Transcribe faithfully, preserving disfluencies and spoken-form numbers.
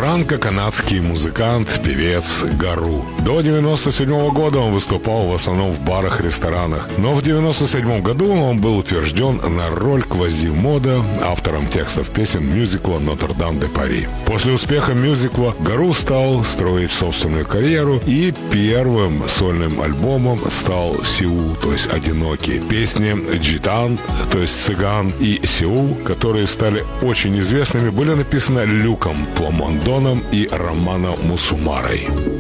франко-канадский музыкант, певец Гару. До девяносто седьмого года он выступал в основном в барах и ресторанах, но в девяносто седьмом году он был утвержден на роль Квазимода, автором текстов песен мюзикла «Нотр-Дам-де-Пари». После успеха мюзикла Гару стал строить собственную карьеру, и первым сольным альбомом стал «Сеул», то есть «Одинокий». Песни «Джитан», то есть «Цыган», и «Сеул», которые стали очень известными, были написаны Люком Пламондоном и Романо Мусумарой.